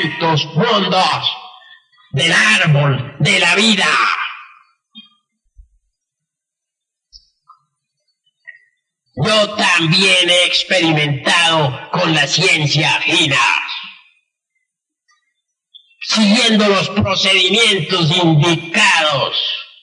tantos mundos, del árbol de la vida. Yo también he experimentado con la ciencia gina, siguiendo los procedimientos indicados.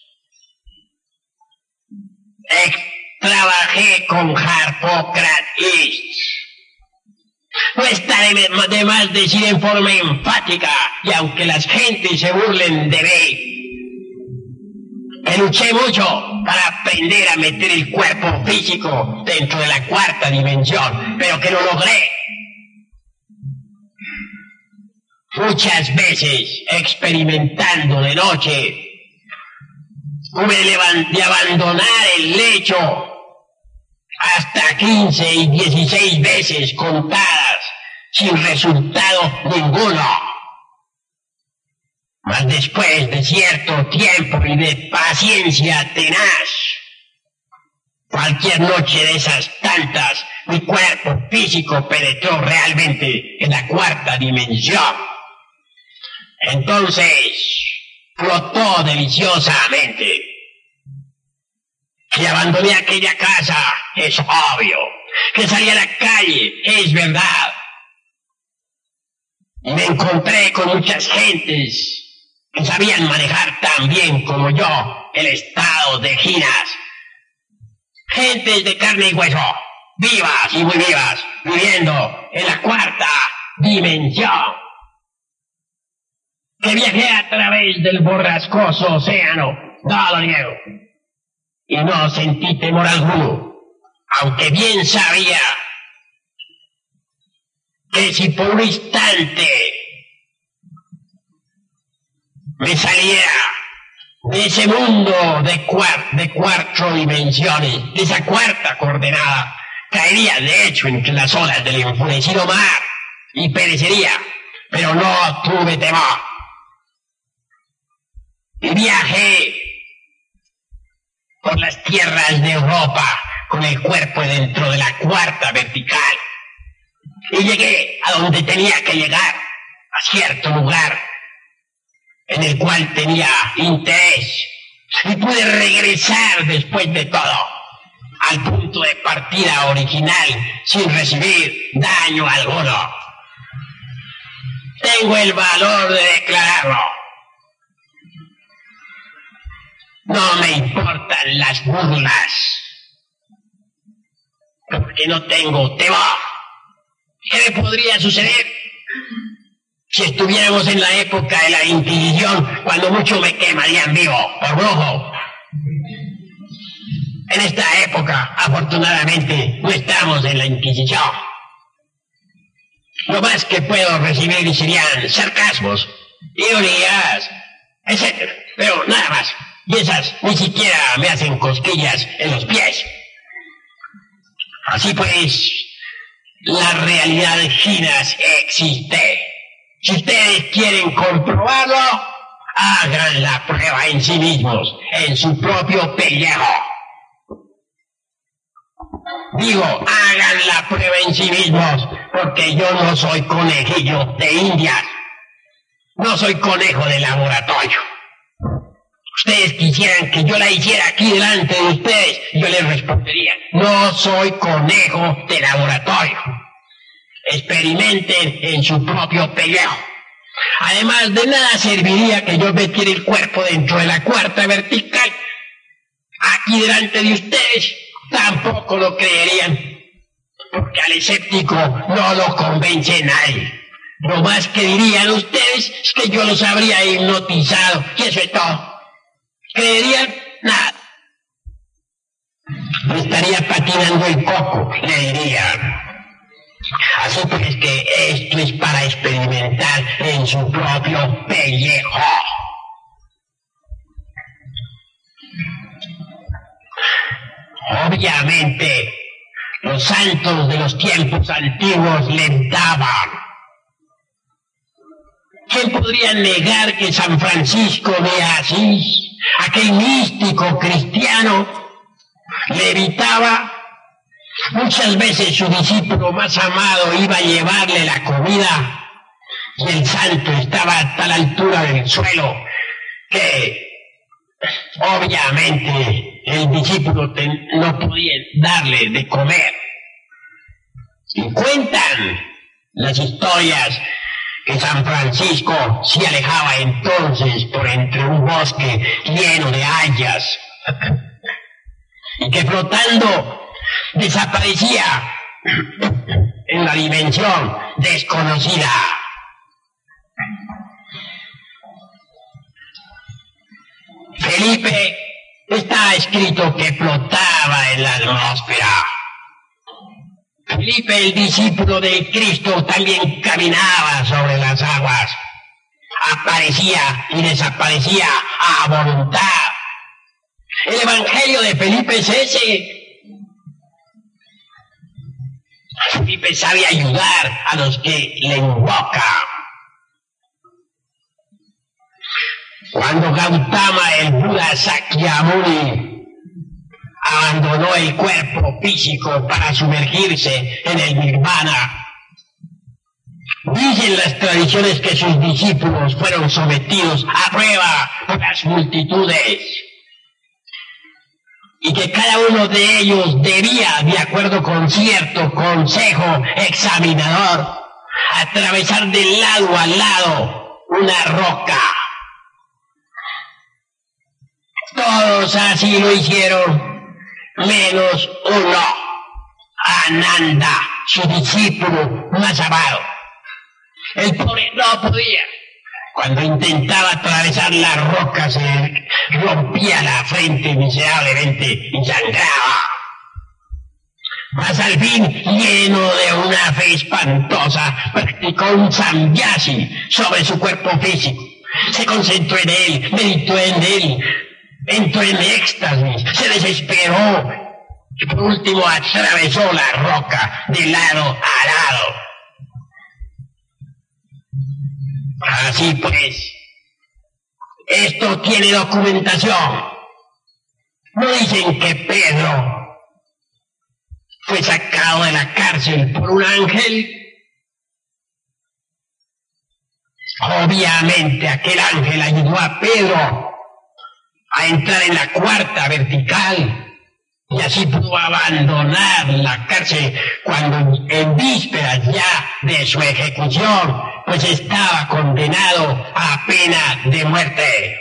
Trabajé con Harpócrates. No está de más decir en forma enfática, y aunque las gentes se burlen de mí, que luché mucho para aprender a meter el cuerpo físico dentro de la cuarta dimensión, pero que lo logré. Muchas veces, experimentando de noche, hube de abandonar el lecho hasta 15 y 16 veces contadas, sin resultado ninguno. Mas después de cierto tiempo y de paciencia tenaz, cualquier noche de esas tantas, mi cuerpo físico penetró realmente en la cuarta dimensión. Entonces, flotó deliciosamente. Que abandoné aquella casa, es obvio. Que salí a la calle, es verdad. Y me encontré con muchas gentes que sabían manejar tan bien como yo el estado de ginas. Gentes de carne y hueso, vivas y muy vivas, viviendo en la cuarta dimensión. Que viajé a través del borrascoso océano, no lo niego, y no sentí temor alguno, aunque bien sabía que si por un instante me saliera de ese mundo de cuatro dimensiones, de esa cuarta coordenada, caería de hecho entre las olas del enfurecido mar y perecería, pero no tuve temor. Y viajé por las tierras de Europa con el cuerpo dentro de la cuarta vertical y llegué a donde tenía que llegar, a cierto lugar en el cual tenía interés, y pude regresar después de todo al punto de partida original sin recibir daño alguno. Tengo el valor de declararlo. No me importan las burlas, porque no tengo temor. ¿Qué me podría suceder si estuviéramos en la época de la Inquisición, cuando mucho me quemarían vivo por brujo? En esta época, afortunadamente, no estamos en la Inquisición. Lo más que puedo recibir serían sarcasmos, ironías, etc. Pero nada más. Y esas ni siquiera me hacen cosquillas en los pies. Así pues, la realidad de ginas existe. Si ustedes quieren comprobarlo, hagan la prueba en sí mismos, en su propio pellejo. Digo, hagan la prueba en sí mismos, porque yo no soy conejillo de Indias. No soy conejo de laboratorio. Ustedes quisieran que yo la hiciera aquí delante de ustedes, yo les respondería, no soy conejo de laboratorio. Experimenten en su propio pellejo. Además, de nada serviría que yo metiera el cuerpo dentro de la cuarta vertical. Aquí delante de ustedes tampoco lo creerían, porque al escéptico no lo convence nadie. Lo más que dirían ustedes es que yo los habría hipnotizado, y eso es todo. ¿Creerían? Nada. Me estaría patinando el coco, le dirían. Así pues que esto es para experimentar en su propio pellejo. Obviamente, los santos de los tiempos antiguos lentaban. ¿Quién podría negar que San Francisco de Asís, aquel místico cristiano, levitaba? Muchas veces su discípulo más amado iba a llevarle la comida y el santo estaba a tal altura del suelo que obviamente el discípulo no podía darle de comer. Y cuentan las historias que San Francisco se alejaba entonces por entre un bosque lleno de hayas y que flotando desaparecía en la dimensión desconocida. Felipe está escrito que flotaba en la atmósfera. Felipe, el discípulo de Cristo, también caminaba sobre las aguas. Aparecía y desaparecía a voluntad. El evangelio de Felipe es ese. Felipe sabe ayudar a los que le invocan. Cuando Gautama, el Buda Sakyamuni, abandonó el cuerpo físico para sumergirse en el Nirvana, dicen las tradiciones que sus discípulos fueron sometidos a prueba por las multitudes y que cada uno de ellos debía, de acuerdo con cierto consejo examinador, atravesar de lado a lado una roca. Todos así lo hicieron, menos uno, Ananda, su discípulo más amado. El pobre no podía. Cuando intentaba atravesar la roca se rompía la frente miserablemente y sangraba. Mas al fin, lleno de una fe espantosa, practicó un samyasi sobre su cuerpo físico. Se concentró en él, meditó en él, entró en éxtasis, se desesperó y por último atravesó la roca de lado a lado. Así pues, esto tiene documentación. No dicen que Pedro fue sacado de la cárcel por un ángel. Obviamente aquel ángel ayudó a Pedro a entrar en la cuarta vertical y así pudo abandonar la cárcel cuando en vísperas ya de su ejecución pues estaba condenado a pena de muerte.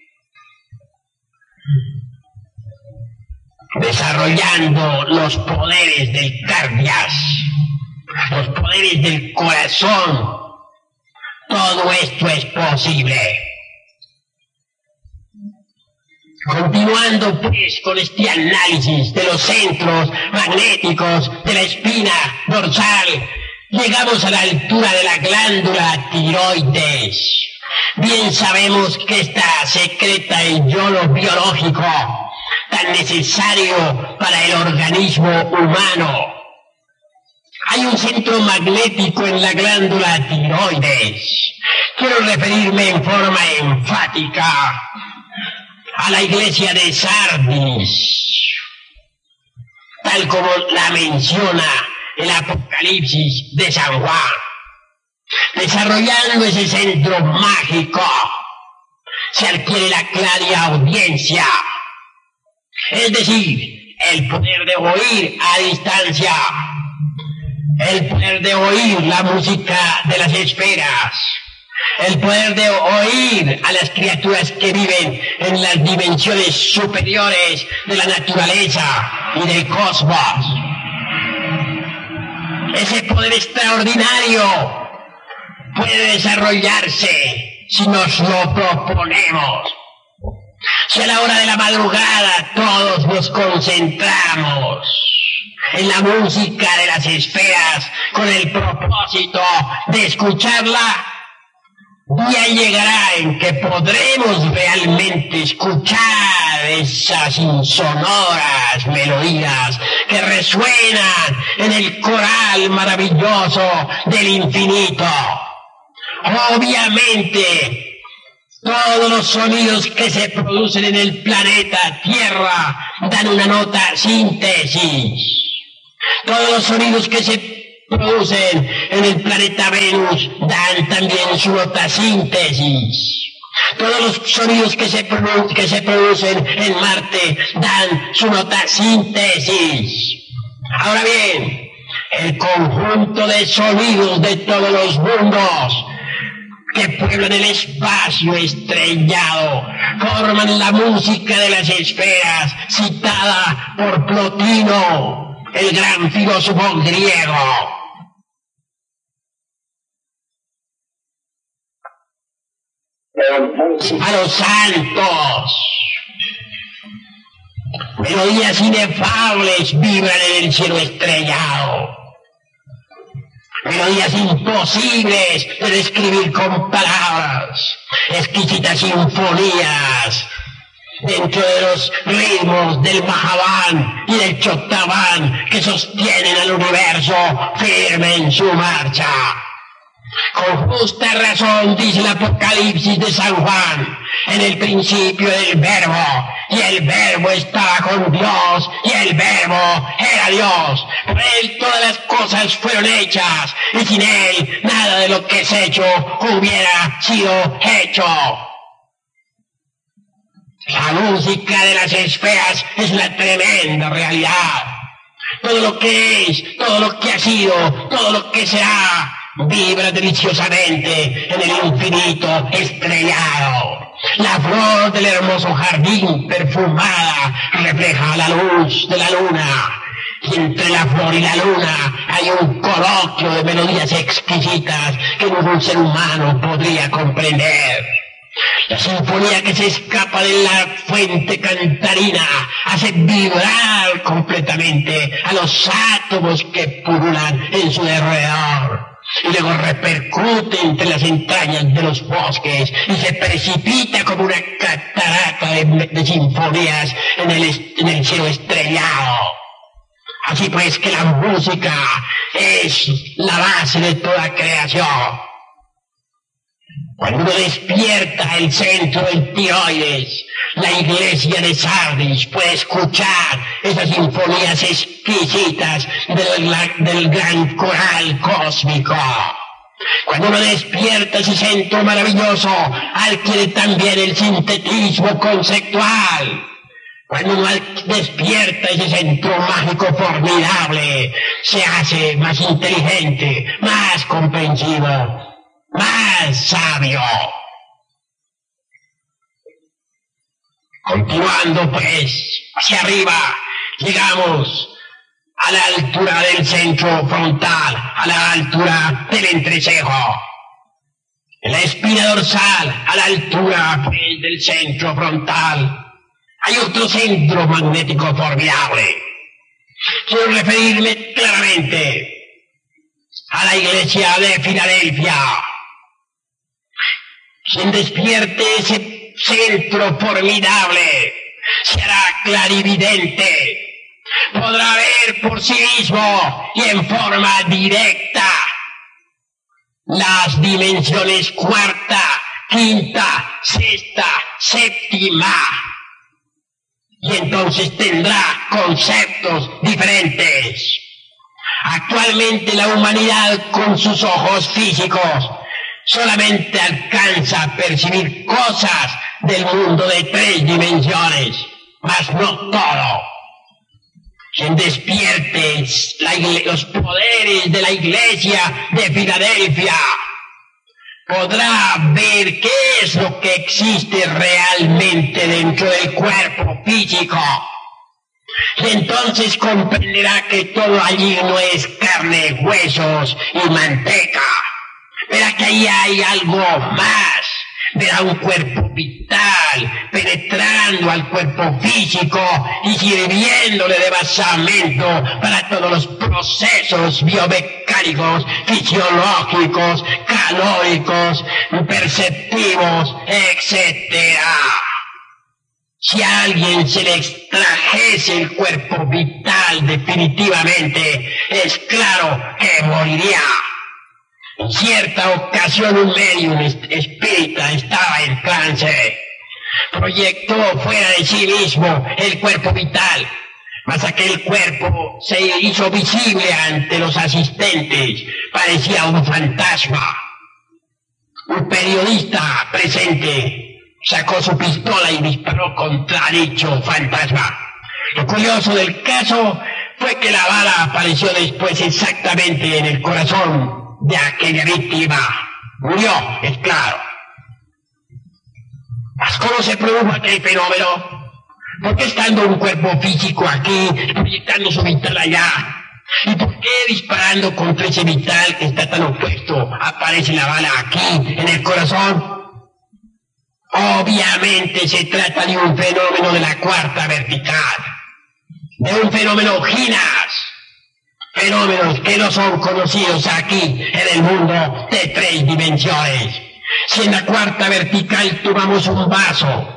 Desarrollando los poderes del cardias, los poderes del corazón, todo esto es posible. Continuando pues con este análisis de los centros magnéticos de la espina dorsal, llegamos a la altura de la glándula tiroides. Bien sabemos que esta secreta el yodo biológico tan necesario para el organismo humano. Hay un centro magnético en la glándula tiroides. Quiero referirme en forma enfática a la iglesia de Sardis, tal como la menciona el Apocalipsis de San Juan. Desarrollando ese centro mágico, se adquiere la clariaudiencia, es decir, el poder de oír a distancia, el poder de oír la música de las esferas, el poder de oír a las criaturas que viven en las dimensiones superiores de la naturaleza y del cosmos. Ese poder extraordinario puede desarrollarse si nos lo proponemos. Si a la hora de la madrugada todos nos concentramos en la música de las esferas con el propósito de escucharla, día llegará en que podremos realmente escuchar esas insonoras melodías que resuenan en el coral maravilloso del infinito. Obviamente, todos los sonidos que se producen en el planeta Tierra dan una nota síntesis. Todos los sonidos que se producen en el planeta Venus dan también su notasíntesis. Todos los sonidos que se producen en Marte dan su notasíntesis. Ahora bien, el conjunto de sonidos de todos los mundos que pueblan el espacio estrellado forman la música de las esferas citada por Plotino, el gran filósofo griego. A los santos, melodías inefables vibran en el cielo estrellado, melodías imposibles de describir con palabras, exquisitas sinfonías dentro de los ritmos del Mahaván y del Choktaván que sostienen al universo firme en su marcha. Con justa razón dice el Apocalipsis de San Juan: en el principio el Verbo, y el Verbo estaba con Dios, y el Verbo era Dios. Por él todas las cosas fueron hechas, y sin él nada de lo que es hecho hubiera sido hecho. La música de las esferas es una tremenda realidad. Todo lo que es, todo lo que ha sido, todo lo que será, vibra deliciosamente en el infinito estrellado. La flor del hermoso jardín perfumada refleja la luz de la luna. Y entre la flor y la luna hay un coloquio de melodías exquisitas que ningún ser humano podría comprender. La sinfonía que se escapa de la fuente cantarina hace vibrar completamente a los átomos que pululan en su alrededor. Y luego repercute entre las entrañas de los bosques y se precipita como una catarata de sinfonías en el cielo estrellado. Así pues que la música es la base de toda creación. Cuando uno despierta el centro del tiroides, la iglesia de Sardis puede escuchar esas sinfonías exquisitas del gran coral cósmico. Cuando uno despierta ese centro maravilloso, adquiere también el sintetismo conceptual. Cuando uno despierta ese centro mágico formidable, se hace más inteligente, más comprensivo, más sabio. Continuando pues hacia arriba, llegamos a la altura del centro frontal, a la altura del entrecejo. En la espina dorsal, a la altura pues, del centro frontal, hay otro centro magnético formidable. Quiero referirme claramente a la iglesia de Filadelfia. Quien despierte ese centro formidable se hará clarividente, podrá ver por sí mismo y en forma directa las dimensiones cuarta, quinta, sexta, séptima, y entonces tendrá conceptos diferentes. Actualmente la humanidad con sus ojos físicos solamente alcanza a percibir cosas del mundo de 3 dimensiones, mas no todo. Quien despierte los poderes de la iglesia de Filadelfia podrá ver qué es lo que existe realmente dentro del cuerpo físico. Y entonces comprenderá que todo allí no es carne, huesos y manteca. Verá que ahí hay algo más. Verá un cuerpo vital penetrando al cuerpo físico y sirviéndole de basamento para todos los procesos biomecánicos, fisiológicos, calóricos, perceptivos, etc. Si a alguien se le extrajese el cuerpo vital definitivamente, es claro que moriría. En cierta ocasión un médium espírita estaba en trance. Proyectó fuera de sí mismo el cuerpo vital, Mas aquel cuerpo se hizo visible ante los asistentes, parecía un fantasma. Un periodista presente sacó su pistola y disparó contra dicho fantasma. Lo curioso del caso fue que la bala apareció después exactamente en el corazón de aquella víctima. Murió, es claro. ¿Mas cómo se produjo aquel fenómeno? ¿Por qué estando un cuerpo físico aquí, proyectando su vital allá? ¿Y por qué disparando contra ese vital que está tan opuesto, aparece la bala aquí, en el corazón? Obviamente se trata de un fenómeno de la cuarta vertical, de un fenómeno Ginas, fenómenos que no son conocidos aquí en el mundo de 3 dimensiones. Si en la cuarta vertical tomamos un vaso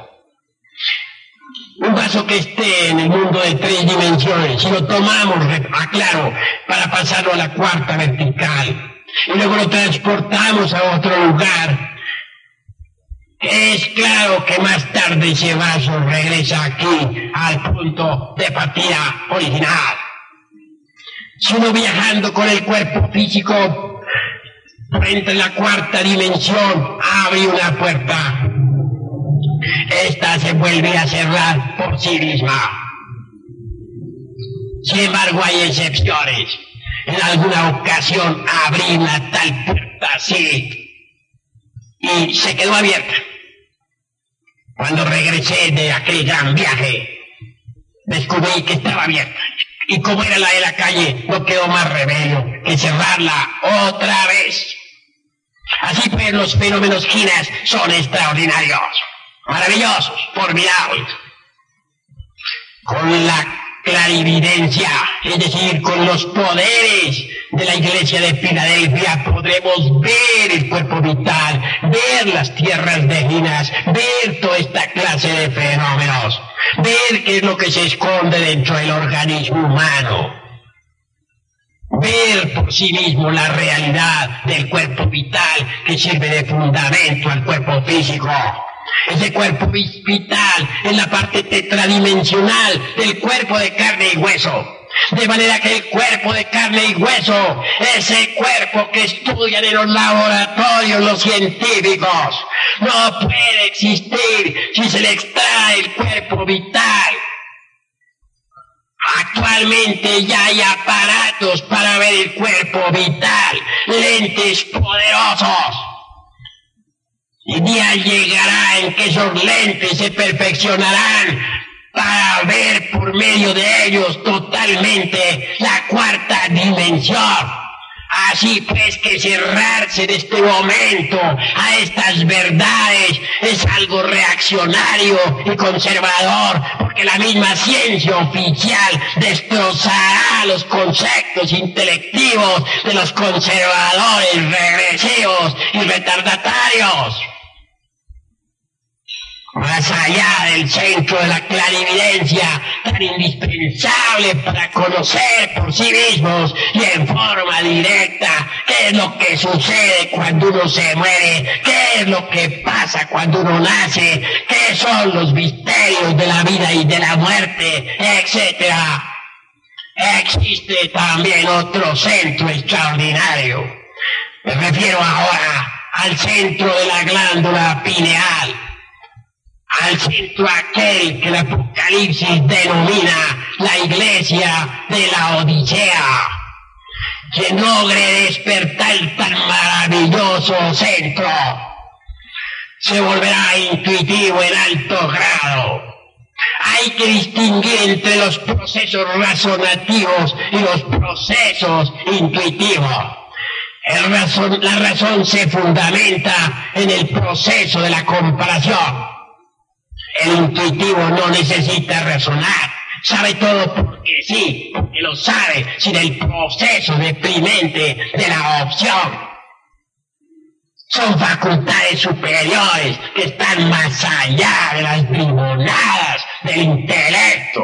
que esté en el mundo de 3 dimensiones, si lo tomamos, aclaro, para pasarlo a la cuarta vertical, y luego lo transportamos a otro lugar, es claro que más tarde ese vaso regresa aquí al punto de partida original. Si uno viajando con el cuerpo físico entre la cuarta dimensión abre una puerta, esta se vuelve a cerrar por sí misma. Sin embargo, hay excepciones. En alguna ocasión abrí una tal puerta así y se quedó abierta. Cuando regresé de aquel gran viaje, descubrí que estaba abierta. Y como era la de la calle, no quedó más remedio que cerrarla otra vez. Así pues, los fenómenos Ginas son extraordinarios, maravillosos, formidables. Con la clarividencia, es decir, con los poderes de la iglesia de Filadelfia, podremos ver el cuerpo vital, ver las tierras de Ginas, ver toda esta clase de fenómenos, ver qué es lo que se esconde dentro del organismo humano, ver por sí mismo la realidad del cuerpo vital que sirve de fundamento al cuerpo físico. Ese cuerpo vital es la parte tetradimensional del cuerpo de carne y hueso. De manera que el cuerpo de carne y hueso es el cuerpo que estudian en los laboratorios los científicos. No puede existir si se le extrae el cuerpo vital. Actualmente ya hay aparatos para ver el cuerpo vital, lentes poderosos. El día llegará en que esos lentes se perfeccionarán para ver por medio de ellos totalmente la cuarta dimensión. Así pues que cerrarse de este momento a estas verdades es algo reaccionario y conservador, porque la misma ciencia oficial destrozará los conceptos intelectivos de los conservadores regresivos y retardatarios. Más allá del centro de la clarividencia, tan indispensable para conocer por sí mismos y en forma directa qué es lo que sucede cuando uno se muere, qué es lo que pasa cuando uno nace, qué son los misterios de la vida y de la muerte, etc. Existe también otro centro extraordinario. Me refiero ahora al centro de la glándula pineal, al centro aquel que el Apocalipsis denomina la iglesia de la Odisea. Quien logre despertar tan maravilloso centro se volverá intuitivo en alto grado. Hay que distinguir entre los procesos razonativos y los procesos intuitivos. La razón se fundamenta en el proceso de la comparación. El intuitivo no necesita razonar, sabe todo porque sí, porque lo sabe, sin el proceso deprimente de la opción. Son facultades superiores que están más allá de las bribonadas del intelecto.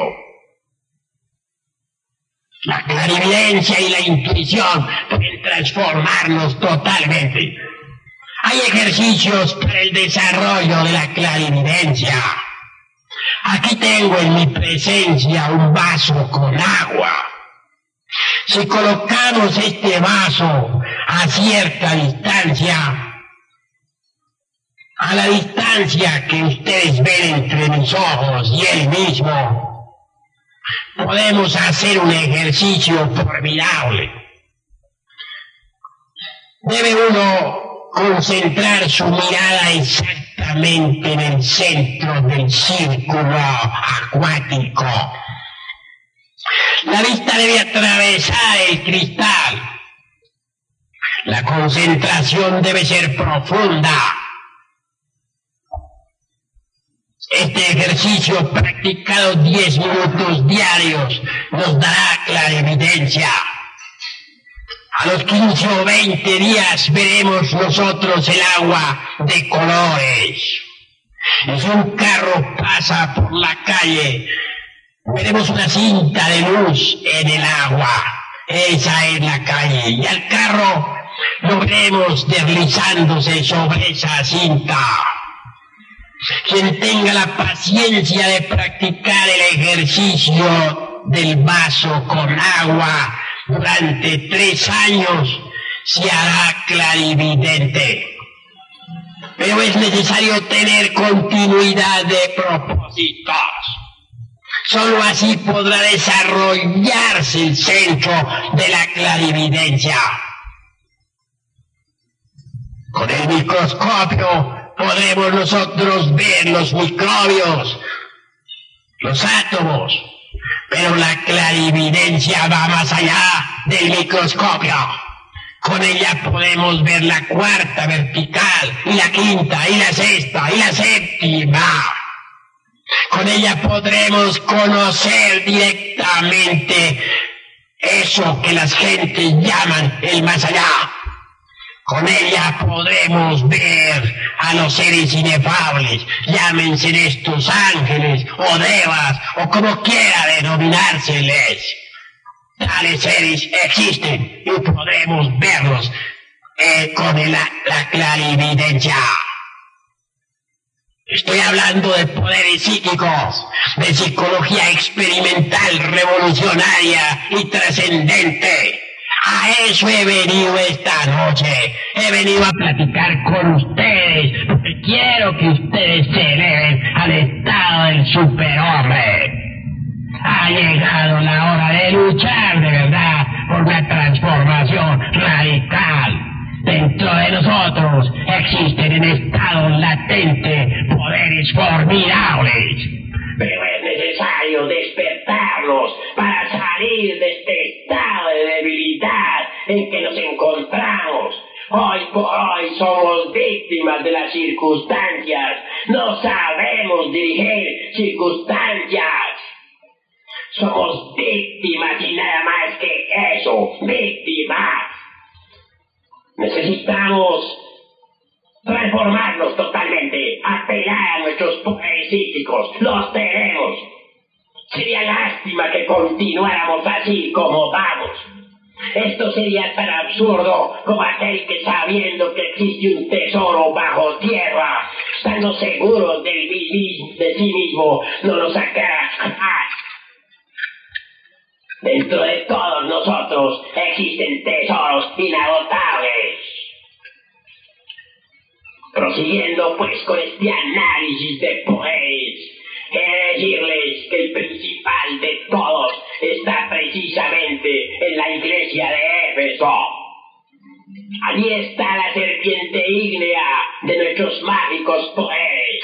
La clarividencia y la intuición pueden transformarnos totalmente. Hay ejercicios para el desarrollo de la clarividencia. Aquí tengo en mi presencia un vaso con agua. Si colocamos este vaso a cierta distancia, a la distancia que ustedes ven entre mis ojos y él mismo, podemos hacer un ejercicio formidable. Debe uno concentrar su mirada exactamente en el centro del círculo acuático. La vista debe atravesar el cristal. La concentración debe ser profunda. Este ejercicio practicado 10 minutos diarios nos dará clarividencia. A los 15 o 20 días veremos nosotros el agua de colores. Y si un carro pasa por la calle, veremos una cinta de luz en el agua. Esa es la calle. Y al carro lo veremos deslizándose sobre esa cinta. Quien tenga la paciencia de practicar el ejercicio del vaso con agua durante 3 años se hará clarividente. Pero es necesario tener continuidad de propósitos. Solo así podrá desarrollarse el centro de la clarividencia. Con el microscopio podremos nosotros ver los microbios, los átomos, pero la clarividencia va más allá del microscopio. Con ella podemos ver la cuarta vertical, y la quinta, y la sexta, y la séptima. Con ella podremos conocer directamente eso que las gentes llaman el más allá. Con ella podremos ver a los seres inefables, llámense estos ángeles o devas o como quiera denominárseles. Tales seres existen y podemos verlos con la clarividencia. Estoy hablando de poderes psíquicos, de psicología experimental, revolucionaria y trascendente. A eso he venido esta noche. He venido a platicar con ustedes, porque quiero que ustedes se eleven al estado del superhombre. Ha llegado la hora de luchar de verdad por una transformación radical. Dentro de nosotros existen en estado latente poderes formidables. Pero es necesario despertarlos para salir de este estado de debilidad en que nos encontramos. Hoy por hoy somos víctimas de las circunstancias. No sabemos dirigir circunstancias. Somos víctimas y nada más que eso, víctimas. Necesitamos transformarnos totalmente, apelar a nuestros poderes psíquicos. Los tenemos. Sería lástima que continuáramos así como vamos. Esto sería tan absurdo como aquel que, sabiendo que existe un tesoro bajo tierra, estando seguros de sí mismo, no lo sacará jamás. Dentro de todos nosotros existen tesoros inagotables. Prosiguiendo pues con este análisis de poderes, he de decirles que el principal de todos está precisamente en la iglesia de Éfeso. Allí está la serpiente ígnea de nuestros mágicos poderes.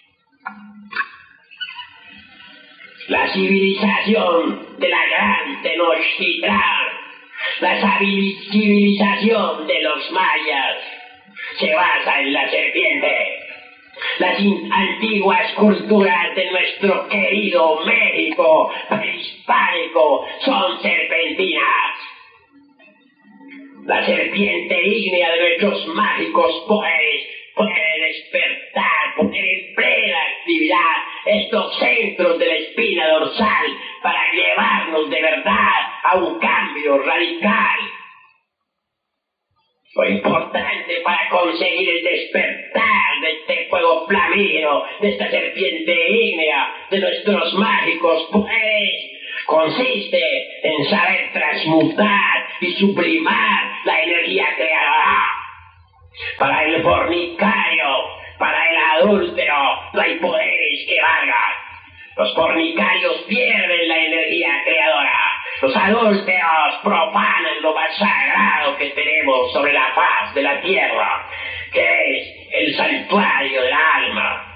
La civilización de la gran Tenochtitlan, la civilización de los mayas, se basa en la serpiente. Las antiguas culturas de nuestro querido México prehispánico son serpentinas. La serpiente ígnea de nuestros mágicos poderes puede despertar, poner en plena actividad estos centros de la espina dorsal para llevarnos de verdad a un cambio radical. Lo importante para conseguir el despertar de este fuego mágico flamígero de esta serpiente ígnea de nuestros mágicos poderes consiste en saber transmutar y sublimar la energía creadora. Para el fornicario, para el adúltero, no hay poderes que valgan. Los fornicarios pierden la energía creadora. Los adúlteros profanan lo más sagrado que tenemos sobre la faz de la tierra, que es el santuario del alma.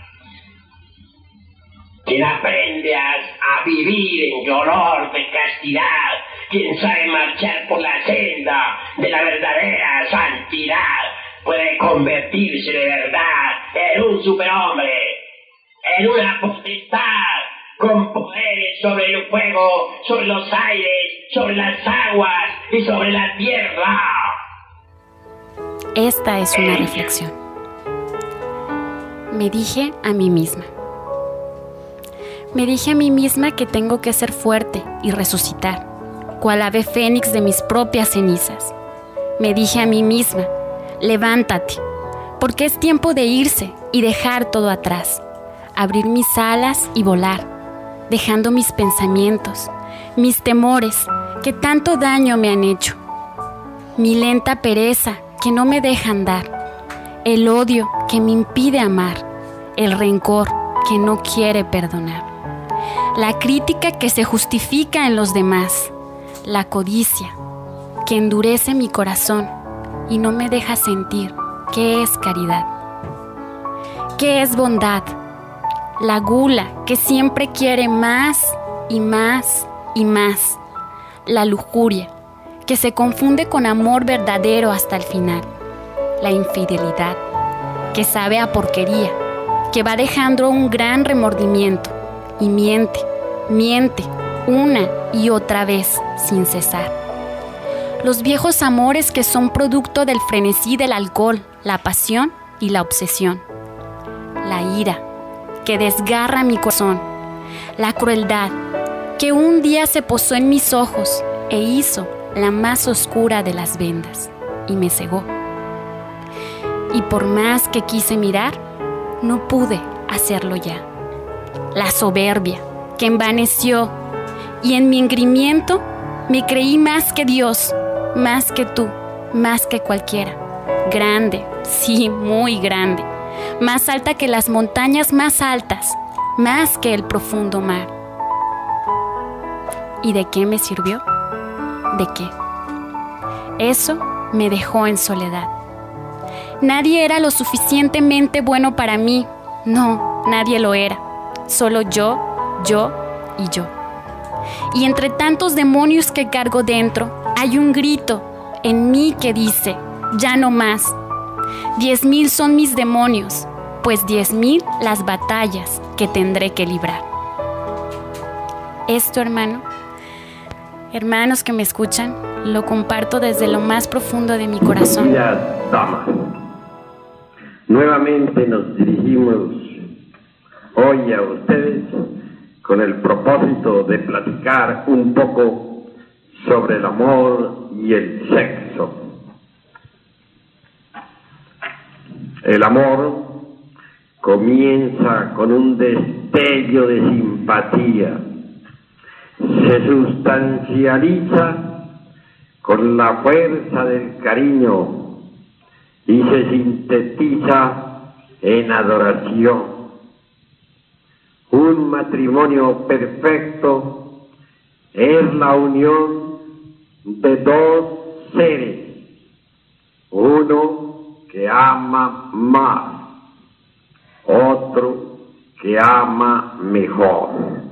Quien aprende a vivir en olor de castidad, quien sabe marchar por la senda de la verdadera santidad, puede convertirse de verdad en un superhombre, en una potestad, con poderes sobre el fuego, sobre los aires, sobre las aguas y sobre la tierra. Esta es una reflexión. Me dije a mí misma. Me dije a mí misma que tengo que ser fuerte y resucitar, cual ave fénix de mis propias cenizas. Me dije a mí misma, levántate, porque es tiempo de irse y dejar todo atrás, abrir mis alas y volar, dejando mis pensamientos, mis temores que tanto daño me han hecho, mi lenta pereza que no me deja andar, el odio que me impide amar, el rencor que no quiere perdonar, la crítica que se justifica en los demás, la codicia que endurece mi corazón y no me deja sentir qué es caridad, qué es bondad, la gula que siempre quiere más y más y más, la lujuria que se confunde con amor verdadero hasta el final, la infidelidad que sabe a porquería, que va dejando un gran remordimiento y miente, miente una y otra vez sin cesar. Los viejos amores que son producto del frenesí del alcohol, la pasión y la obsesión. La ira que desgarra mi corazón. La crueldad que un día se posó en mis ojos e hizo la más oscura de las vendas y me cegó. Y por más que quise mirar, no pude hacerlo ya. La soberbia que envaneció y en mi engrimiento me creí más que Dios, más que tú, más que cualquiera. Grande, sí, muy grande. Más alta que las montañas más altas, más que el profundo mar. ¿Y de qué me sirvió? ¿De qué? Eso me dejó en soledad. Nadie era lo suficientemente bueno para mí. No, nadie lo era. Solo yo y yo. Y entre tantos demonios que cargo dentro, hay un grito en mí que dice, ya no más. 10,000 son mis demonios, pues 10,000 las batallas que tendré que librar. Esto, hermanos que me escuchan, lo comparto desde lo más profundo de mi corazón. Queridas damas, nuevamente nos dirigimos hoy a ustedes con el propósito de platicar un poco sobre el amor y el sexo. El amor comienza con un destello de simpatía, se sustancializa con la fuerza del cariño y se sintetiza en adoración. Un matrimonio perfecto es la unión de dos seres, uno que ama más, otro que ama mejor.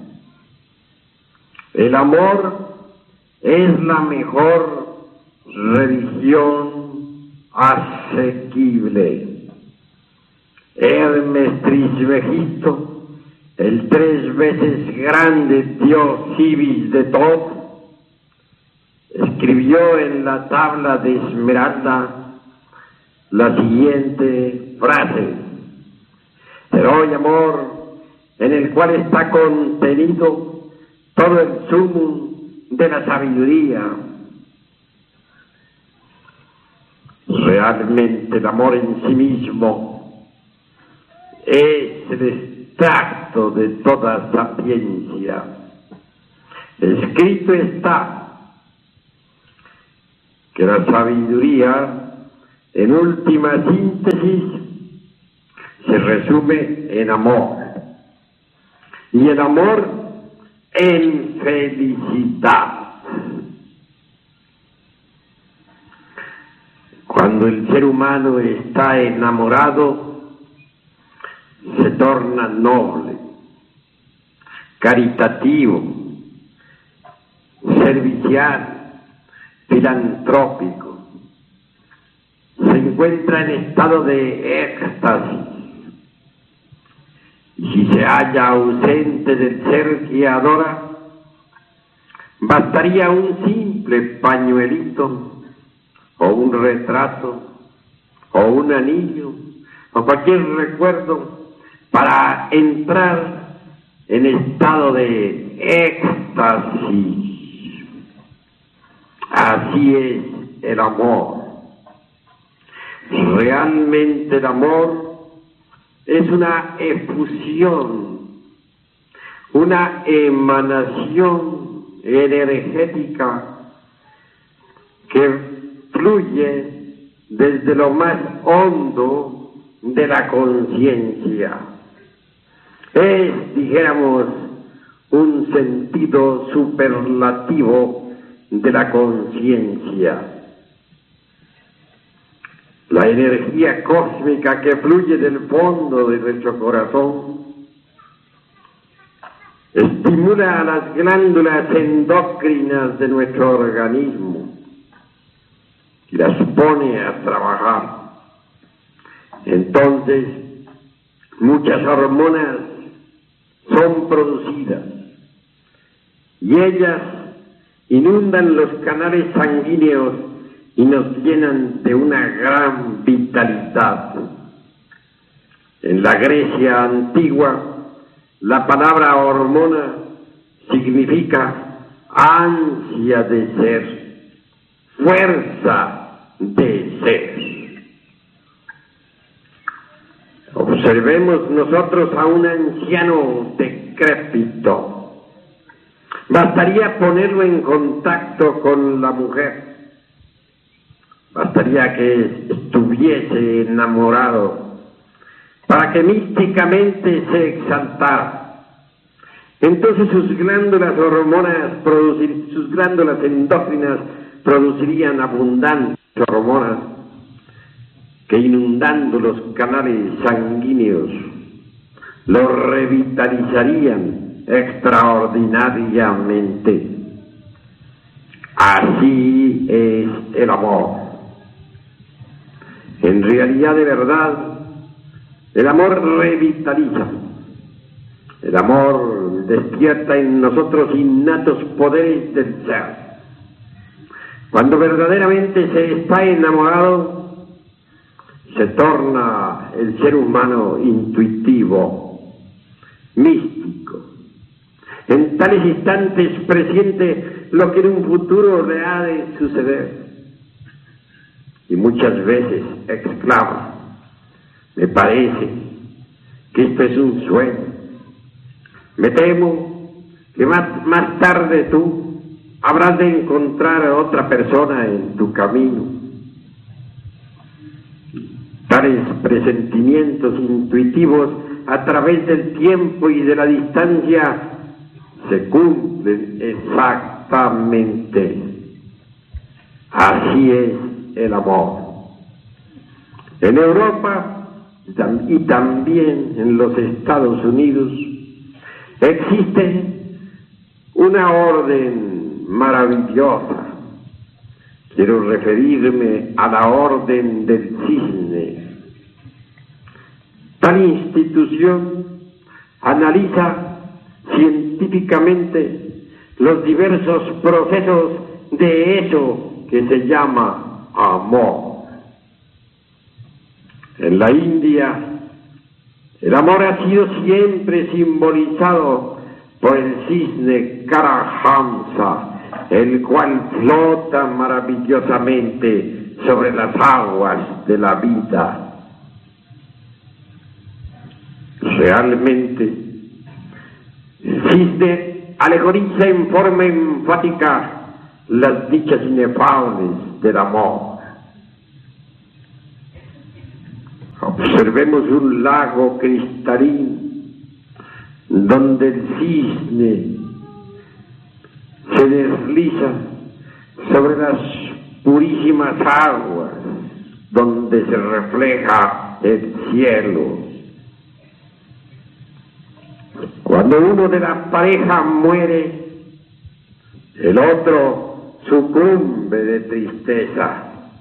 El amor es la mejor religión asequible. Hermes Trismegisto, el 3 veces grande dios Cibis de Thoth, escribió en la tabla de esmeralda la siguiente frase: pero hay amor en el cual está contenido todo el sumum de la sabiduría. Realmente el amor en sí mismo es el extracto de toda sapiencia. Escrito está que la sabiduría, en última síntesis, se resume en amor, y el amor en felicidad. Cuando el ser humano está enamorado, se torna noble, caritativo, servicial, filantrópico. Se encuentra en estado de éxtasis. Y si se halla ausente del ser que adora, bastaría un simple pañuelito, o un retrato, o un anillo, o cualquier recuerdo para entrar en estado de éxtasis. Así es el amor. Realmente el amor es una efusión, una emanación energética que fluye desde lo más hondo de la conciencia. Es, dijéramos, un sentido superlativo de la conciencia. La energía cósmica que fluye del fondo de nuestro corazón estimula a las glándulas endócrinas de nuestro organismo y las pone a trabajar. Entonces, muchas hormonas son producidas y ellas inundan los canales sanguíneos y nos llenan de una gran vitalidad. En la Grecia antigua, la palabra hormona significa ansia de ser, fuerza de ser. Observemos nosotros a un anciano decrépito. Bastaría ponerlo en contacto con la mujer. Bastaría que estuviese enamorado para que místicamente se exaltara. Entonces sus glándulas endócrinas producirían abundantes hormonas que, inundando los canales sanguíneos, los revitalizarían extraordinariamente. Así es el amor. En realidad, de verdad, el amor revitaliza. El amor despierta en nosotros innatos poderes del ser. Cuando verdaderamente se está enamorado, se torna el ser humano intuitivo, místico. En tales instantes presiente lo que en un futuro le ha de suceder. Y muchas veces exclama: me parece que esto es un sueño. Me temo que más tarde tú habrás de encontrar a otra persona en tu camino. Tales presentimientos intuitivos a través del tiempo y de la distancia se cumplen exactamente. Así es el amor. En Europa y también en los Estados Unidos existe una orden maravillosa. Quiero referirme a la Orden del Cisne. Tal institución analiza científicamente los diversos procesos de eso que se llama amor. En la India, el amor ha sido siempre simbolizado por el cisne Karahamsa, el cual flota maravillosamente sobre las aguas de la vida. Realmente, el cisne alegoriza en forma enfática las dichas inefables del amor. Observemos un lago cristalino donde el cisne se desliza sobre las purísimas aguas donde se refleja el cielo. Cuando uno de la pareja muere, el otro sucumbe de tristeza.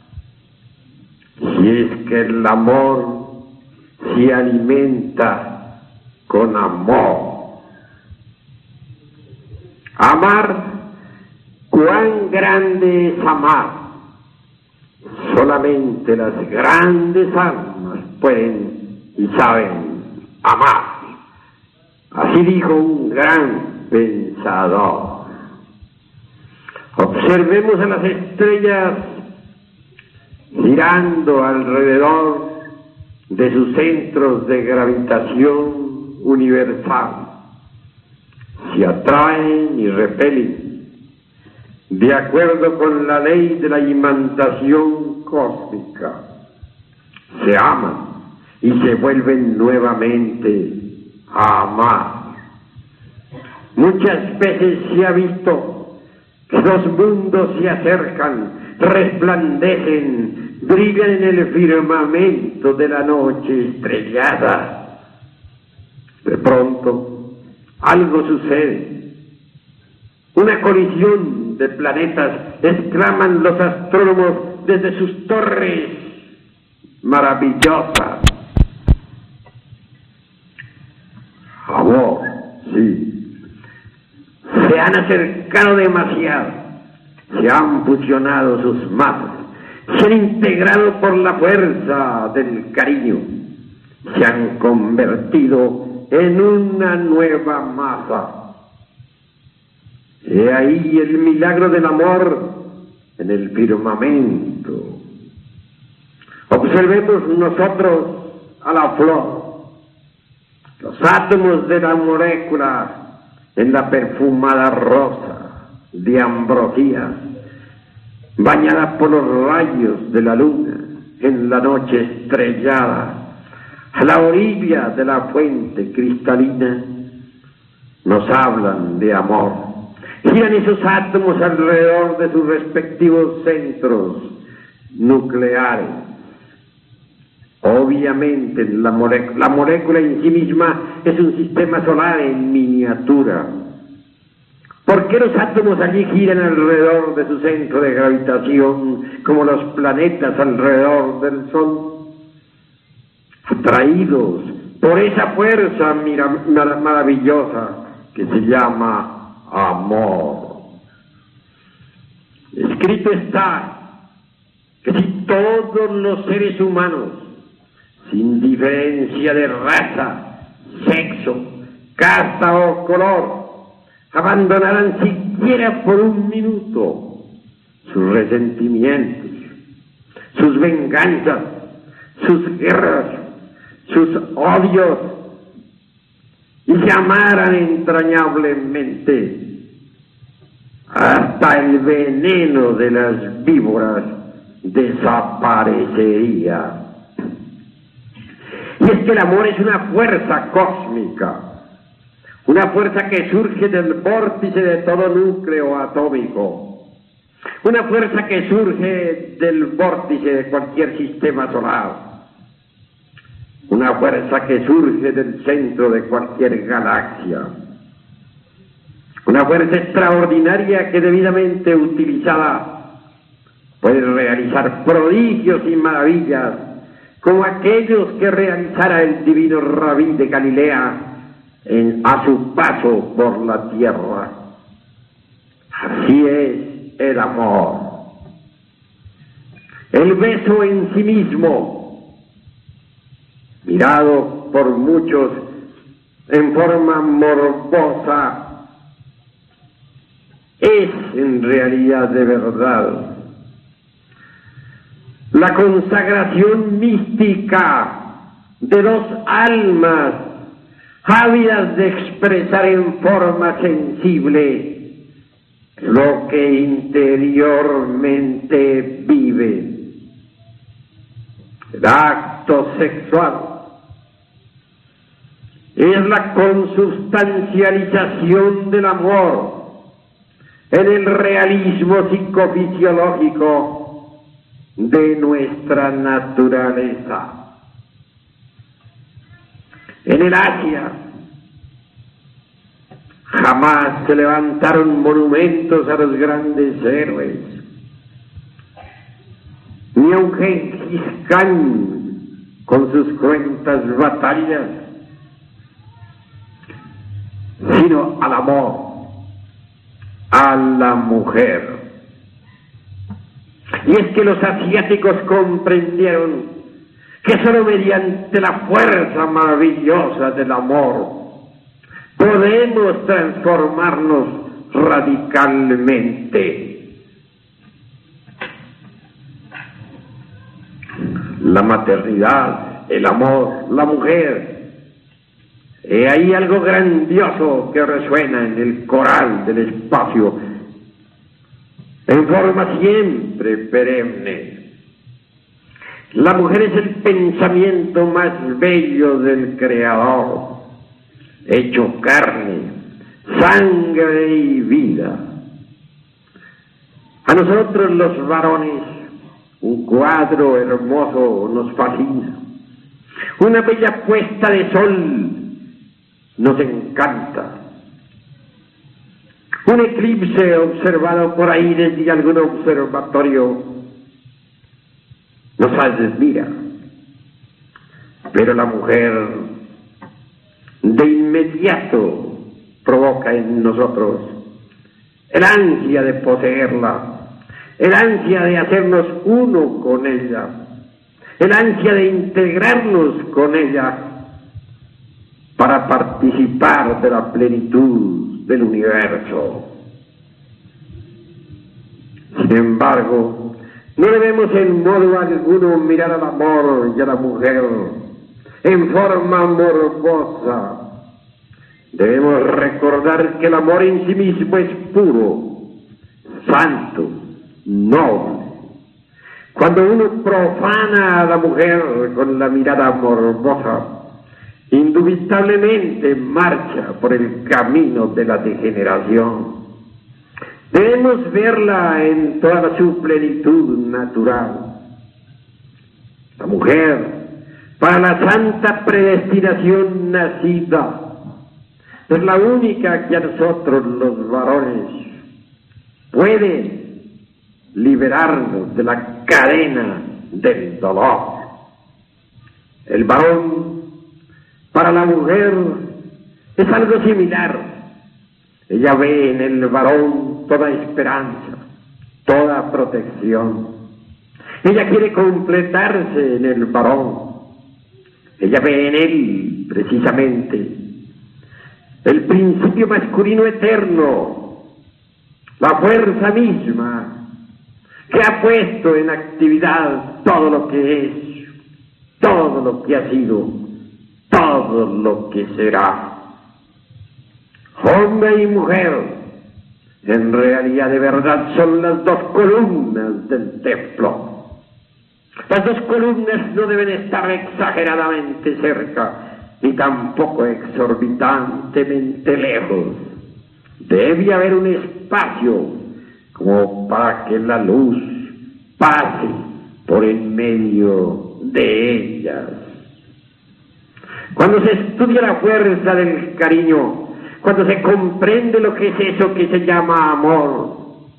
Si es que el amor se alimenta con amor. Amar, cuán grande es amar. Solamente las grandes almas pueden y saben amar. Así dijo un gran pensador. Observemos a las estrellas girando alrededor de sus centros de gravitación universal. Se atraen y repelen de acuerdo con la ley de la imantación cósmica. Se aman y se vuelven nuevamente a amar. Muchas veces se ha visto que los mundos se acercan, resplandecen, brillan en el firmamento de la noche estrellada. De pronto, algo sucede. Una colisión de planetas, exclaman los astrónomos desde sus torres maravillosas. Amor, sí. Se han acercado demasiado, se han fusionado sus masas, se han integrado por la fuerza del cariño, se han convertido en una nueva masa. He ahí el milagro del amor en el firmamento. Observemos nosotros a la flor, los átomos de la molécula en la perfumada rosa de ambrosía, bañada por los rayos de la luna en la noche estrellada, a la orilla de la fuente cristalina, nos hablan de amor. Giran esos átomos alrededor de sus respectivos centros nucleares. Obviamente la molécula en sí misma es un sistema solar en miniatura. ¿Por qué los átomos allí giran alrededor de su centro de gravitación como los planetas alrededor del Sol? Atraídos por esa fuerza maravillosa que se llama amor. Escrito está que si todos los seres humanos, sin diferencia de raza, sexo, casta o color, abandonaran siquiera por un minuto sus resentimientos, sus venganzas, sus guerras, sus odios, y se amaran entrañablemente, hasta el veneno de las víboras desaparecería. Y es que el amor es una fuerza cósmica, una fuerza que surge del vórtice de todo núcleo atómico, una fuerza que surge del vórtice de cualquier sistema solar, una fuerza que surge del centro de cualquier galaxia, una fuerza extraordinaria que debidamente utilizada puede realizar prodigios y maravillas, como aquellos que realizara el divino Rabí de Galilea a su paso por la tierra. Así es el amor. El beso en sí mismo, mirado por muchos en forma morbosa, es en realidad de verdad la consagración mística de dos almas ávidas de expresar en forma sensible lo que interiormente vive. El acto sexual es la consubstancialización del amor en el realismo psicofisiológico de nuestra naturaleza. En el Asia jamás se levantaron monumentos a los grandes héroes, ni a un Gengis Khan con sus cruentas batallas, sino al amor, a la mujer. Y es que los asiáticos comprendieron que solo mediante la fuerza maravillosa del amor podemos transformarnos radicalmente. La maternidad, el amor, la mujer. Hay algo grandioso que resuena en el coral del espacio, en forma siempre perenne. La mujer es el pensamiento más bello del Creador, hecho carne, sangre y vida. A nosotros los varones, un cuadro hermoso nos fascina. Una bella puesta de sol nos encanta. Un eclipse observado por ahí desde algún observatorio nos admira. Pero la mujer de inmediato provoca en nosotros el ansia de poseerla, el ansia de hacernos uno con ella, el ansia de integrarnos con ella para participar de la plenitud del universo. Sin embargo, no debemos en modo alguno mirar al amor y a la mujer en forma morbosa. Debemos recordar que el amor en sí mismo es puro, santo, noble. Cuando uno profana a la mujer con la mirada morbosa, indubitablemente marcha por el camino de la degeneración. Debemos verla en toda su plenitud natural. La mujer, para la santa predestinación nacida, es la única que a nosotros los varones puede liberarnos de la cadena del dolor. El varón, para la mujer, es algo similar. Ella ve en el varón toda esperanza, toda protección. Ella quiere completarse en el varón. Ella ve en él, precisamente, el principio masculino eterno, la fuerza misma que ha puesto en actividad todo lo que es, todo lo que ha sido, todo lo que será. Hombre y mujer, en realidad de verdad son las dos columnas del templo. Las dos columnas no deben estar exageradamente cerca, ni tampoco exorbitantemente lejos. Debe haber un espacio como para que la luz pase por en medio de ellas. Cuando se estudia la fuerza del cariño, cuando se comprende lo que es eso que se llama amor,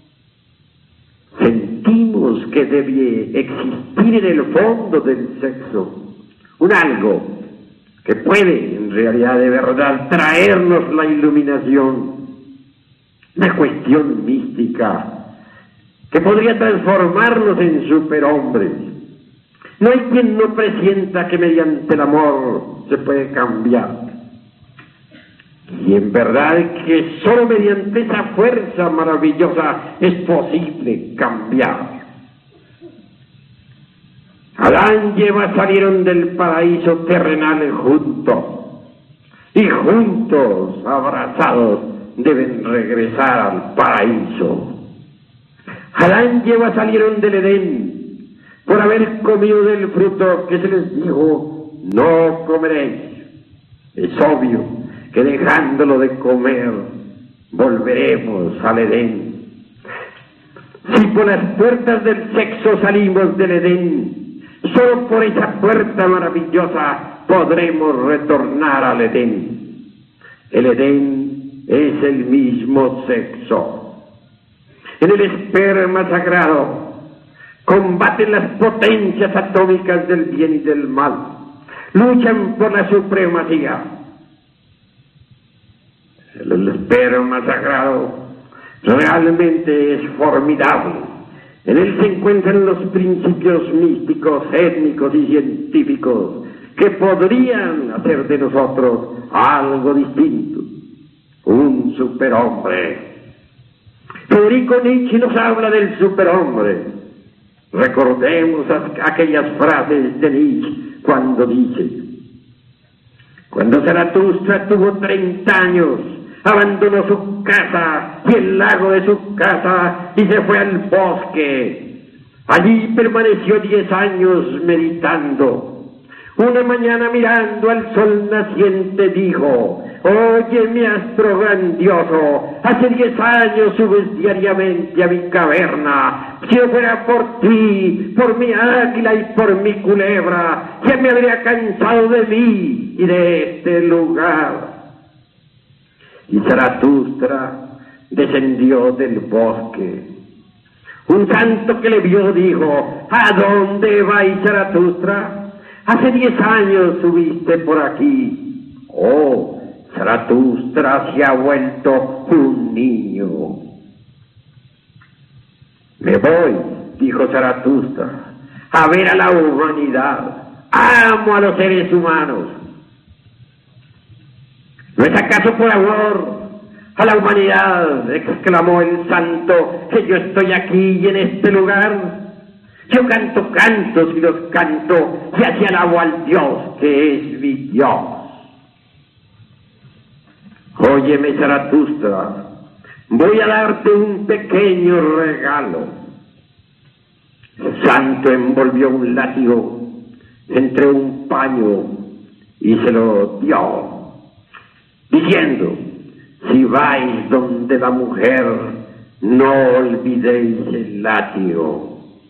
sentimos que debe existir en el fondo del sexo un algo que puede, en realidad de verdad, traernos la iluminación, una cuestión mística que podría transformarnos en superhombres. No hay quien no presienta que mediante el amor se puede cambiar. Y en verdad que solo mediante esa fuerza maravillosa es posible cambiar. Adán y Eva salieron del paraíso terrenal juntos. y juntos, abrazados, deben regresar al paraíso. Adán y Eva salieron del Edén por haber comido del fruto que se les dijo: no comeréis. Es obvio que dejándolo de comer, volveremos al Edén. Si por las puertas del sexo salimos del Edén, solo por esa puerta maravillosa podremos retornar al Edén. El Edén es el mismo sexo. En el esperma sagrado combaten las potencias atómicas del bien y del mal, luchan por la supremacía. El esperma sagrado realmente es formidable. En él se encuentran los principios místicos, étnicos y científicos que podrían hacer de nosotros algo distinto, un superhombre. Federico Nietzsche nos habla del superhombre. Recordemos aquellas frases de Nietzsche cuando dice: cuando Zaratustra tuvo 30 años, abandonó su casa y el lago de su casa y se fue al bosque. Allí permaneció 10 años meditando. Una mañana, mirando al sol naciente, dijo: oye, mi astro grandioso, hace 10 años subes diariamente a mi caverna. Si no fuera por ti, por mi águila y por mi culebra, ya me habría cansado de mí y de este lugar. Y Zaratustra descendió del bosque. Un santo que le vio dijo: ¿a dónde vais, Zaratustra? Hace 10 años subiste por aquí. Oh, Zaratustra se ha vuelto un niño. Me voy, dijo Zaratustra, a ver a la humanidad. Amo a los seres humanos. ¿No es acaso por amor a la humanidad, exclamó el santo, que yo estoy aquí y en este lugar? Yo canto cantos y los canto y así alabo al Dios que es mi Dios. Óyeme, Zaratustra, voy a darte un pequeño regalo. El santo envolvió un látigo entre un paño y se lo dio, diciendo: si vais donde la mujer, no olvidéis el látigo.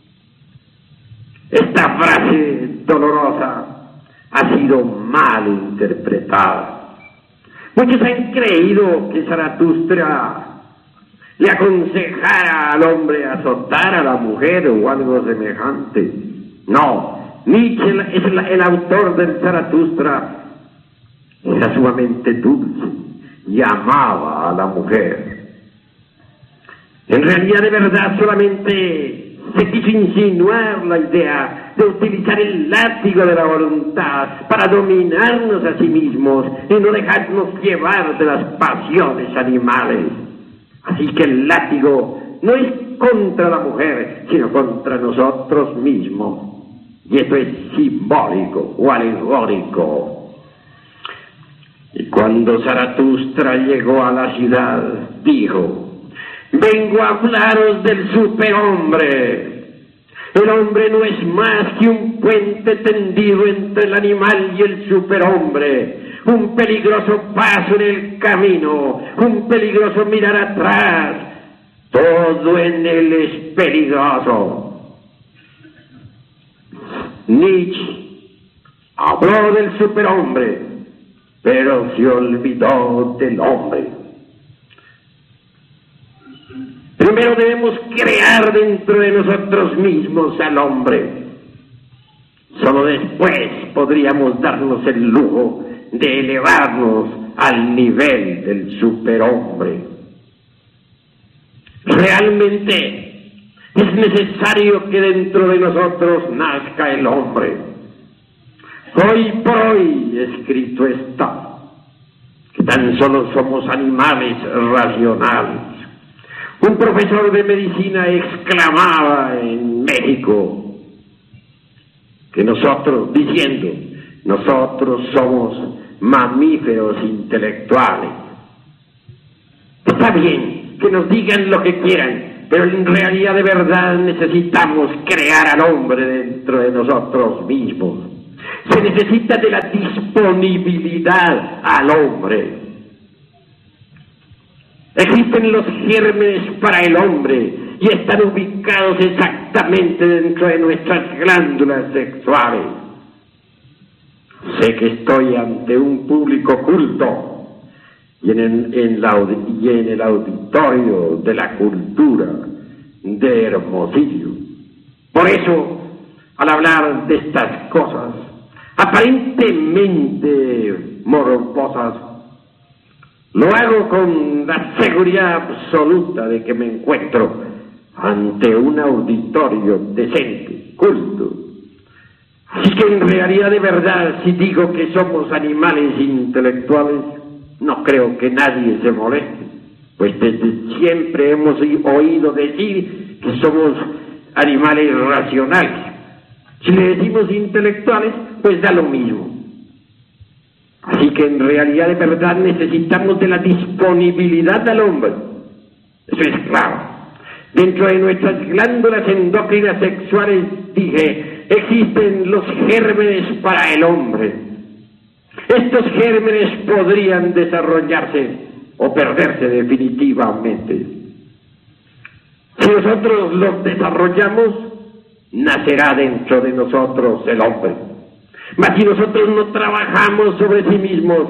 Esta frase dolorosa ha sido mal interpretada. Muchos han creído que Zaratustra le aconsejara al hombre azotar a la mujer o algo semejante. No, Nietzsche es el autor del Zaratustra. Era sumamente dulce y amaba a la mujer. En realidad, de verdad, solamente se quiso insinuar la idea de utilizar el látigo de la voluntad para dominarnos a sí mismos y no dejarnos llevar de las pasiones animales. Así que el látigo no es contra la mujer, sino contra nosotros mismos. Y esto es simbólico o alegórico. Y cuando Zaratustra llegó a la ciudad, dijo: vengo a hablaros del superhombre. El hombre no es más que un puente tendido entre el animal y el superhombre, un peligroso paso en el camino, un peligroso mirar atrás. Todo en él es peligroso. Nietzsche habló del superhombre, pero se olvidó del hombre. Primero debemos crear dentro de nosotros mismos al hombre. Solo después podríamos darnos el lujo de elevarnos al nivel del superhombre. Realmente es necesario que dentro de nosotros nazca el hombre. Hoy por hoy escrito está que tan solo somos animales racionales. Un profesor de medicina exclamaba en México que nosotros somos mamíferos intelectuales. Está bien que nos digan lo que quieran, pero en realidad de verdad necesitamos crear al hombre dentro de nosotros mismos. Se necesita de la disponibilidad al hombre. Existen los gérmenes para el hombre y están ubicados exactamente dentro de nuestras glándulas sexuales. Sé que estoy ante un público culto y en el auditorio de la cultura de Hermosillo. Por eso, al hablar de estas cosas aparentemente morbosas, lo hago con la seguridad absoluta de que me encuentro ante un auditorio decente, culto. Así que en realidad de verdad, si digo que somos animales intelectuales, no creo que nadie se moleste, pues desde siempre hemos oído decir que somos animales racionales. Si le decimos intelectuales, pues da lo mismo. Así que en realidad de verdad necesitamos de la disponibilidad del hombre. Eso es claro. Dentro de nuestras glándulas endócrinas sexuales, dije, existen los gérmenes para el hombre. Estos gérmenes podrían desarrollarse o perderse definitivamente. Si nosotros los desarrollamos, nacerá dentro de nosotros el hombre. Mas si nosotros no trabajamos sobre sí mismos,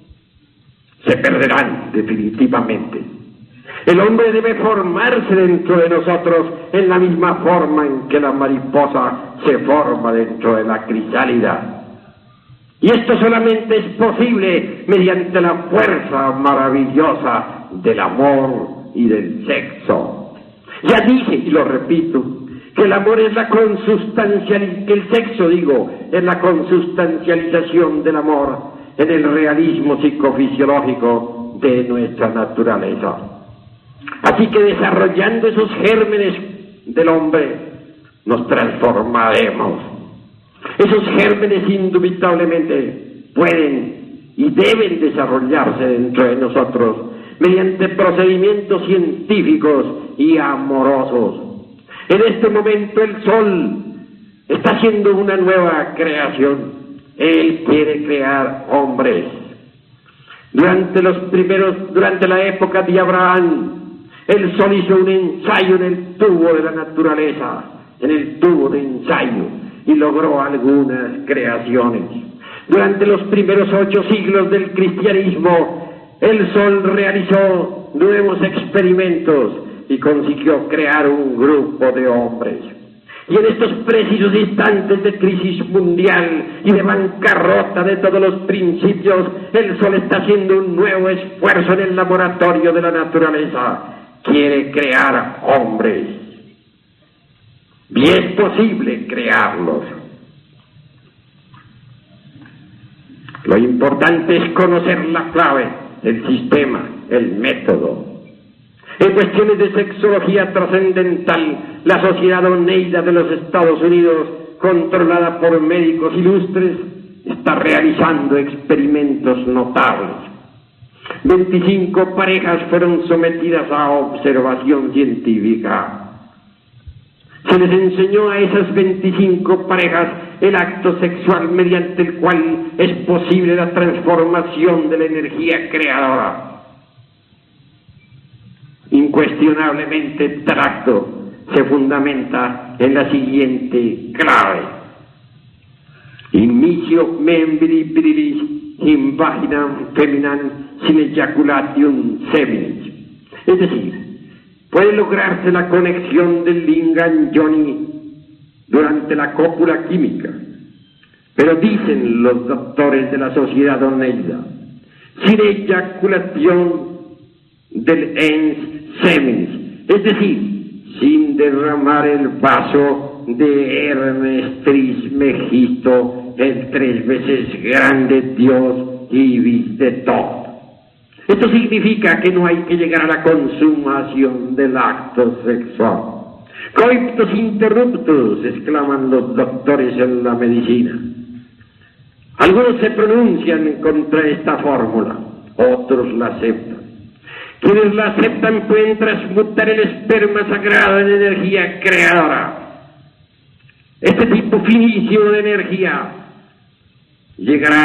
se perderán definitivamente. El hombre debe formarse dentro de nosotros en la misma forma en que la mariposa se forma dentro de la crisálida. Y esto solamente es posible mediante la fuerza maravillosa del amor y del sexo. Ya dije, y lo repito, que el amor es la consubstancialización, que el sexo, es la consubstancialización del amor en el realismo psicofisiológico de nuestra naturaleza. Así que desarrollando esos gérmenes del hombre, nos transformaremos. Esos gérmenes indubitablemente pueden y deben desarrollarse dentro de nosotros mediante procedimientos científicos y amorosos. En este momento el Sol está haciendo una nueva creación. Él quiere crear hombres. Durante la época de Abraham, el Sol hizo un ensayo en el tubo de la naturaleza, en el tubo de ensayo, y logró algunas creaciones. Durante los primeros 8 siglos del cristianismo, el Sol realizó nuevos experimentos y consiguió crear un grupo de hombres. Y en estos precisos instantes de crisis mundial y de bancarrota de todos los principios, el Sol está haciendo un nuevo esfuerzo en el laboratorio de la naturaleza. Quiere crear hombres. Y es posible crearlos. Lo importante es conocer la clave, el sistema, el método. En cuestiones de sexología trascendental, la Sociedad Oneida de los Estados Unidos, controlada por médicos ilustres, está realizando experimentos notables. 25 parejas fueron sometidas a observación científica. Se les enseñó a esas 25 parejas el acto sexual mediante el cual es posible la transformación de la energía creadora. Incuestionablemente tal acto se fundamenta en la siguiente clave: Immisio membri virilis in vaginam feminam sin ejaculatium seminis. Es decir, puede lograrse la conexión del lingam yoni durante la cópula química, pero dicen los doctores de la Sociedad Oneida, sin eyaculación del ens seminis, es decir, sin derramar el vaso de Hermes Trismegisto, el 3 veces grande Dios Ibis de Tot. Esto significa que no hay que llegar a la consumación del acto sexual. Coitus interruptus, exclaman los doctores en la medicina. Algunos se pronuncian contra esta fórmula, otros la aceptan. Quienes la aceptan pueden transmutar el esperma sagrado en energía creadora. Este tipo finísimo de energía llegará